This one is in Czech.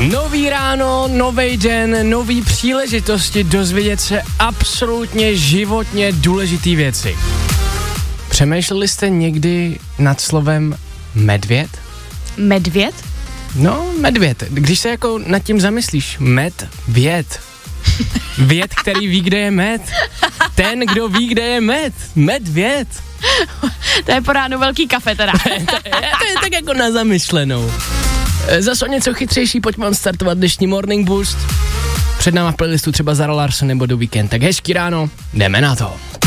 Nový ráno, nový den, nový příležitosti dozvědět se absolutně životně důležitý věci. Přemýšleli jste někdy nad slovem medvěd? Medvěd? No, medvěd. Když se jako nad tím zamyslíš, medvěd. Věd, který ví, kde je med. Ten, kdo ví, kde je med. Medvěd. To je po ránu velký kafe teda. To je tak jako na zamyšlenou. Zas o něco chytřejší, pojďme startovat dnešní Morning Boost. Před náma v playlistu třeba Zara Larsson nebo The Weeknd. Tak hezký ráno, jdeme na to.